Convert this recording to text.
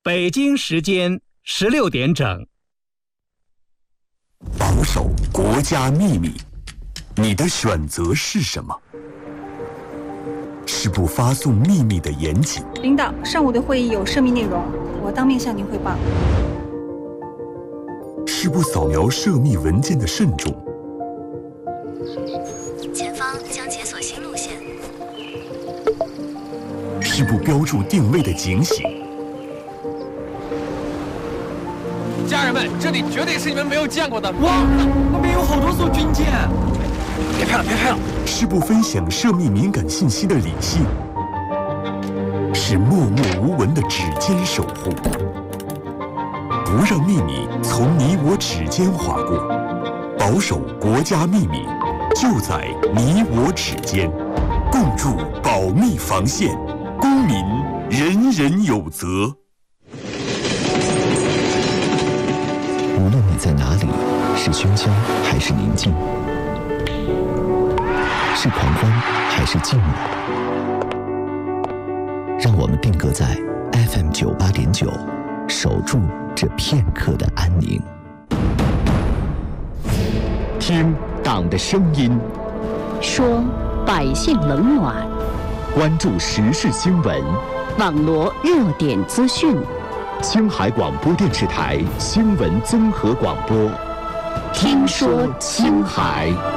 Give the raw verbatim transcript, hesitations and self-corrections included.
北京时间十六点整。 保守国家秘密，你的选择是什么？是不发送秘密的严谨。 领导，上午的会议有涉密内容，我当面向您汇报。 是不扫描涉密文件的慎重。 前方将解锁新路线。 是不标注定位的警醒。 家人们，这里绝对是你们没有见过的。 哇，那边有好多艘军舰！ 别拍了，别拍了！ 是不分享涉密敏感信息的理性。是默默无闻的指尖守护。不让秘密从你我指尖划过，保守国家秘密，就在你我指尖。共筑保密防线，公民人人有责。 无论你在哪里，是喧嚣还是宁静，是狂欢还是静默，让我们定格在 F M 九八点九，守住这片刻的安宁。 听党的声音， 说百姓冷暖， 关注时事新闻， 网罗热点资讯。 青海广播电视台新闻综合广播， 听说青海。